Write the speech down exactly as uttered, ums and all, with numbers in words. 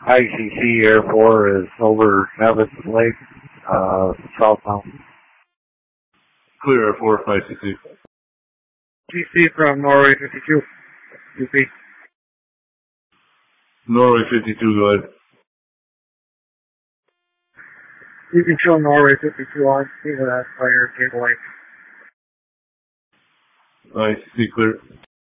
I C C Air four is over Nevis Lake, uh, South Mountain. Clear Air four, five C C. G C from Norway fifty-two. U P. Norway fifty-two, go ahead. You can show Norway fifty-two on see that fire cable lake. I C C clear.